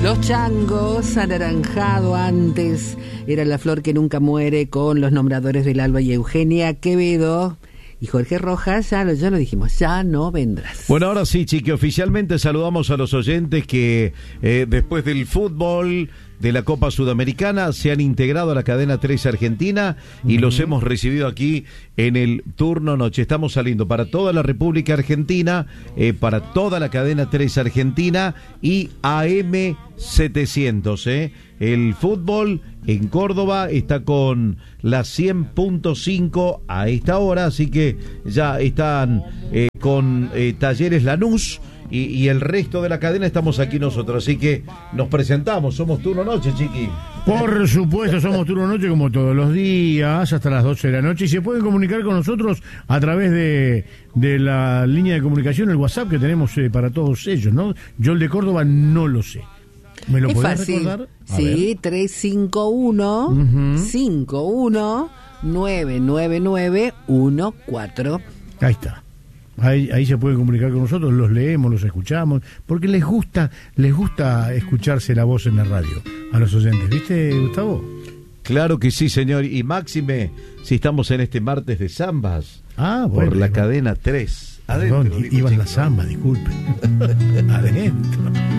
Los Changos, anaranjado antes, era la flor que nunca muere, con los nombradores del Alba y Eugenia Quevedo. Y Jorge Rojas, ya lo dijimos, ya no vendrás. Bueno, ahora sí, Chiqui, oficialmente saludamos a los oyentes que después del fútbol de la Copa Sudamericana se han integrado a la cadena 3 Argentina y los hemos recibido aquí en el turno noche. Estamos saliendo para toda la República Argentina, para toda la cadena 3 Argentina y AM 700. El fútbol en Córdoba está con la 100.5 a esta hora, así que ya están con Talleres Lanús. Y el resto de la cadena estamos aquí nosotros, así que nos presentamos, somos Turno Noche, Chiqui. Por supuesto, somos Turno Noche como todos los días, hasta las 12 de la noche, y se pueden comunicar con nosotros a través de la línea de comunicación, el WhatsApp que tenemos para todos ellos, ¿no? Yo el de Córdoba no lo sé. ¿Me lo podés recordar? Sí, 351-51-99914. Ahí está. Ahí se pueden comunicar con nosotros, los leemos, los escuchamos, porque les gusta escucharse la voz en la radio a los oyentes, ¿viste, Gustavo? Claro que sí, señor, y máxime si estamos en este martes de zambas bueno, por la cadena 3. Adentro, iban las zambas, disculpen. Adentro.